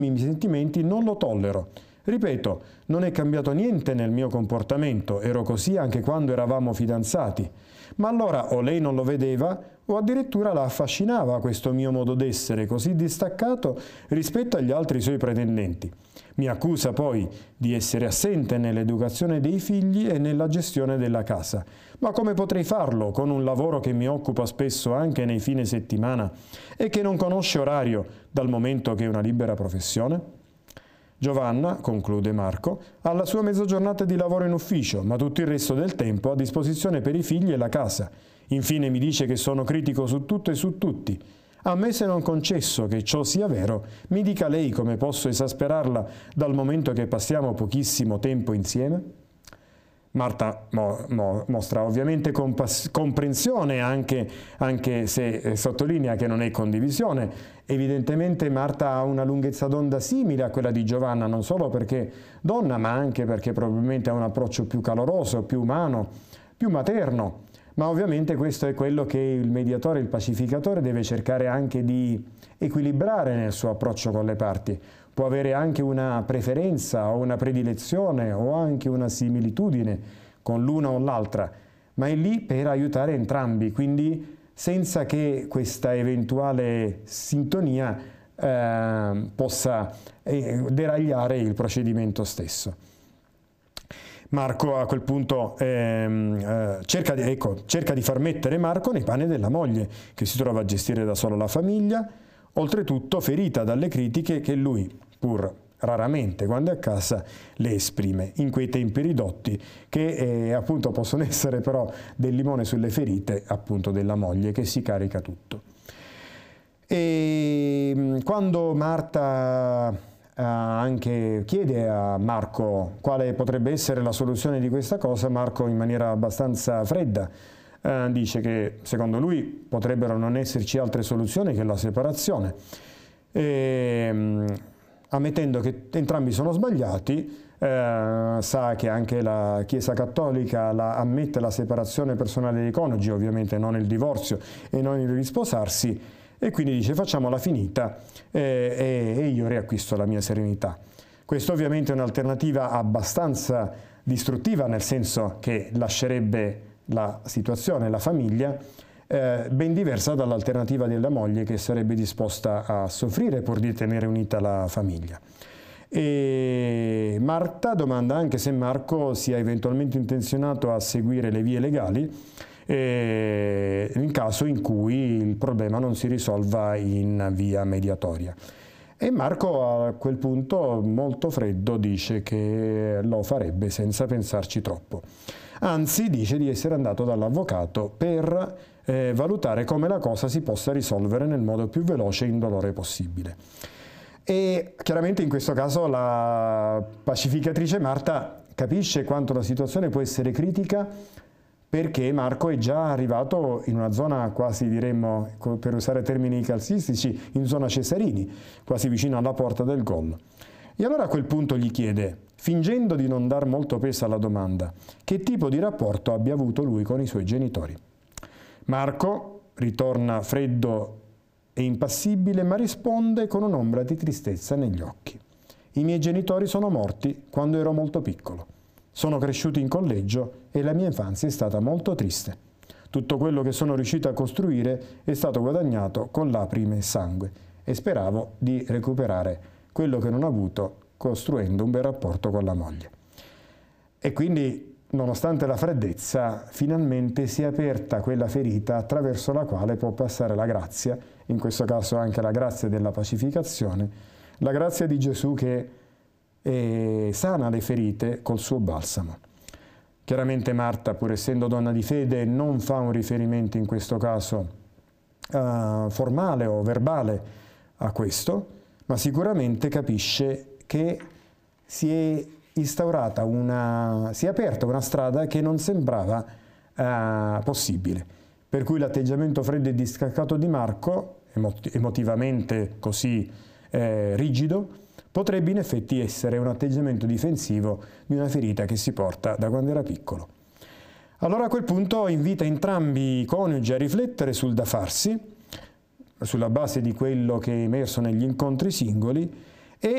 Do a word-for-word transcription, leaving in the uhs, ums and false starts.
miei sentimenti non lo tollero. Ripeto, non è cambiato niente nel mio comportamento, ero così anche quando eravamo fidanzati. Ma allora o lei non lo vedeva o addirittura la affascinava questo mio modo d'essere così distaccato rispetto agli altri suoi pretendenti. Mi accusa poi di essere assente nell'educazione dei figli e nella gestione della casa. Ma come potrei farlo con un lavoro che mi occupa spesso anche nei fine settimana e che non conosce orario dal momento che è una libera professione? Giovanna, conclude Marco, ha la sua mezza giornata di lavoro in ufficio, ma tutto il resto del tempo a disposizione per i figli e la casa. Infine mi dice che sono critico su tutto e su tutti. A me se non concesso che ciò sia vero, mi dica lei come posso esasperarla dal momento che passiamo pochissimo tempo insieme? Marta mo, mo, mostra ovviamente comprensione, anche, anche se eh, sottolinea che non è condivisione. Evidentemente Marta ha una lunghezza d'onda simile a quella di Giovanna, non solo perché donna, ma anche perché probabilmente ha un approccio più caloroso, più umano, più materno. Ma ovviamente questo è quello che il mediatore, il pacificatore deve cercare anche di equilibrare nel suo approccio con le parti. Può avere anche una preferenza o una predilezione o anche una similitudine con l'una o l'altra, ma è lì per aiutare entrambi, quindi senza che questa eventuale sintonia eh, possa eh, deragliare il procedimento stesso. Marco a quel punto ehm, eh, cerca, di, ecco, cerca di far mettere Marco nei panni della moglie, che si trova a gestire da sola la famiglia, oltretutto ferita dalle critiche che lui, pur raramente quando è a casa, le esprime in quei tempi ridotti che eh, appunto possono essere però del limone sulle ferite appunto della moglie che si carica tutto. E quando Marta Uh, anche chiede a Marco quale potrebbe essere la soluzione di questa cosa, Marco in maniera abbastanza fredda uh, dice che secondo lui potrebbero non esserci altre soluzioni che la separazione, e, um, ammettendo che entrambi sono sbagliati, uh, sa che anche la Chiesa Cattolica la, ammette la separazione personale dei coniugi, ovviamente non il divorzio e non il risposarsi, e quindi dice facciamola finita eh, e io riacquisto la mia serenità. Questo ovviamente è un'alternativa abbastanza distruttiva, nel senso che lascerebbe la situazione, la famiglia, eh, ben diversa dall'alternativa della moglie che sarebbe disposta a soffrire pur di tenere unita la famiglia. E Marta domanda anche se Marco sia eventualmente intenzionato a seguire le vie legali in caso in cui il problema non si risolva in via mediatoria. E Marco a quel punto molto freddo dice che lo farebbe senza pensarci troppo. Anzi dice di essere andato dall'avvocato per eh, valutare come la cosa si possa risolvere nel modo più veloce e indolore possibile. E chiaramente in questo caso la pacificatrice Marta capisce quanto la situazione può essere critica, perché Marco è già arrivato in una zona quasi, diremmo, per usare termini calcistici, in zona Cesarini, quasi vicino alla porta del gol. E allora a quel punto gli chiede, fingendo di non dar molto peso alla domanda, che tipo di rapporto abbia avuto lui con i suoi genitori. Marco ritorna freddo e impassibile, ma risponde con un'ombra di tristezza negli occhi. I miei genitori sono morti quando ero molto piccolo. Sono cresciuto in collegio e la mia infanzia è stata molto triste. Tutto quello che sono riuscito a costruire è stato guadagnato con lacrime e sangue e speravo di recuperare quello che non ho avuto costruendo un bel rapporto con la moglie. E quindi, nonostante la freddezza, finalmente si è aperta quella ferita attraverso la quale può passare la grazia, in questo caso anche la grazia della pacificazione, la grazia di Gesù che e sana le ferite col suo balsamo. Chiaramente Marta, pur essendo donna di fede, non fa un riferimento in questo caso uh, formale o verbale a questo, ma sicuramente capisce che si è instaurata una, si è aperta una strada che non sembrava uh, possibile, per cui l'atteggiamento freddo e distaccato di Marco, emot- emotivamente così eh, rigido, potrebbe in effetti essere un atteggiamento difensivo di una ferita che si porta da quando era piccolo. Allora a quel punto invita entrambi i coniugi a riflettere sul da farsi, sulla base di quello che è emerso negli incontri singoli,